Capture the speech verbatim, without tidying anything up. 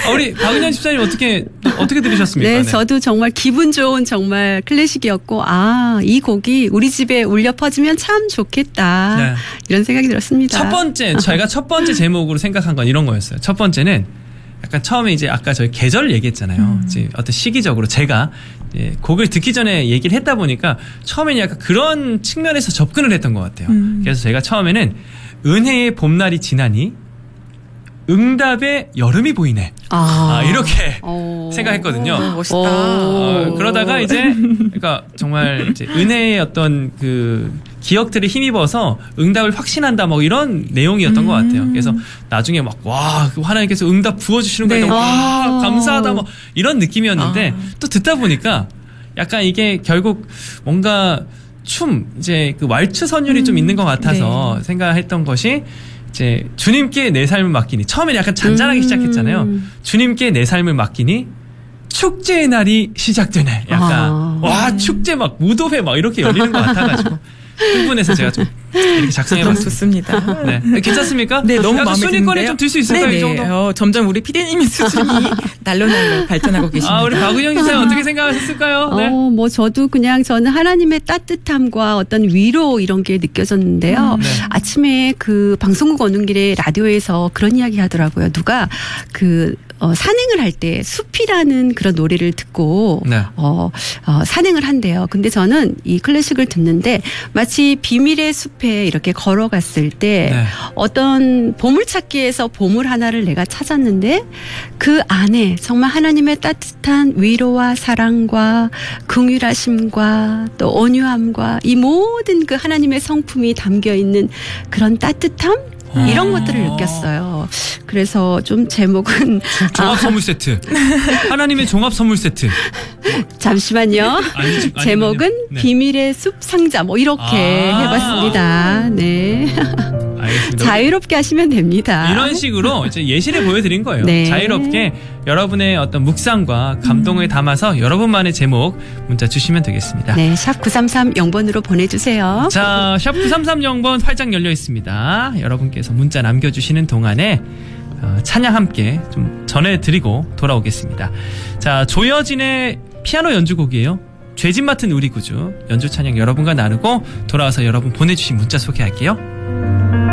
우리 박은영 집사님 어떻게 어떻게 들으셨습니까? 네, 네, 저도 정말 기분 좋은 정말 클래식이었고 아, 이 곡이 우리 집에 울려 퍼지면 참 좋겠다. 네. 이런 생각이 들었습니다. 첫 번째 저희가 첫 번째 제목으로 생각한 건 이런 거였어요. 첫 번째는 약간 처음에 이제 아까 저희 계절 얘기했잖아요. 음. 이제 어떤 시기적으로 제가 예, 곡을 듣기 전에 얘기를 했다 보니까 처음에는 약간 그런 측면에서 접근을 했던 것 같아요. 음. 그래서 제가 처음에는 은혜의 봄날이 지나니 응답의 여름이 보이네. 아, 아, 이렇게 오. 생각했거든요. 오, 멋있다. 어, 그러다가 이제 그러니까 정말 이제 은혜의 어떤 그 기억들을 힘입어서 응답을 확신한다 뭐 이런 내용이었던 음. 것 같아요. 그래서 나중에 막 와 하나님께서 응답 부어주시는 거니까 네. 와 아. 감사하다 뭐 이런 느낌이었는데 아. 또 듣다 보니까 약간 이게 결국 뭔가 춤 이제 그 왈츠 선율이 음. 좀 있는 것 같아서 네. 생각했던 것이 이제 주님께 내 삶을 맡기니 처음에는 약간 잔잔하게 음. 시작했잖아요. 주님께 내 삶을 맡기니 축제의 날이 시작되네. 약간 아. 와 축제 막 무도회 막 이렇게 열리는 것 같아가지고 흥분해서 제가 좀 이렇게 너무 작성해봤습니다. 좋습니다. 네, 괜찮습니까? 네, 너무 약간 마음에 순위권에 드는데요. 좀 들 수 있을까요? 네네. 이 정도? 어, 점점 우리 피디님의 수준이 날로날로 발전하고 계십니다. 아, 우리 박은영 기사님 어떻게 생각하셨을까요? 네. 어, 뭐 저도 그냥 저는 하나님의 따뜻함과 어떤 위로 이런 게 느껴졌는데요. 음, 네. 아침에 그 방송국 오는 길에 라디오에서 그런 이야기 하더라고요. 누가 그 어, 산행을 할 때 숲이라는 그런 노래를 듣고 네. 어, 어, 산행을 한대요. 근데 저는 이 클래식을 듣는데 마치 비밀의 숲에 이렇게 걸어갔을 때 네. 어떤 보물찾기에서 보물 하나를 내가 찾았는데 그 안에 정말 하나님의 따뜻한 위로와 사랑과 긍휼하심과 또 온유함과 이 모든 그 하나님의 성품이 담겨 있는 그런 따뜻함 이런 것들을 느꼈어요. 그래서 좀 제목은 종합 선물 세트. 하나님의 종합 선물 세트. 잠시만요. 아니, 제목은 네. 비밀의 숲 상자 뭐 이렇게 아. 해봤습니다. 네. 알겠습니다. 자유롭게 하시면 됩니다. 이런 식으로 이제 예시를 보여드린 거예요. 네. 자유롭게 여러분의 어떤 묵상과 감동을 음. 담아서 여러분만의 제목 문자 주시면 되겠습니다. 네, 샵 구삼삼 영번으로 보내주세요. 자, 샵 구삼삼 번 활짝 열려 있습니다. 여러분께서 문자 남겨주시는 동안에 어, 찬양 함께 좀 전해드리고 돌아오겠습니다. 자, 조여진의 피아노 연주곡이에요. 죄짐 맡은 우리 구주 연주 찬양 여러분과 나누고 돌아와서 여러분 보내주신 문자 소개할게요.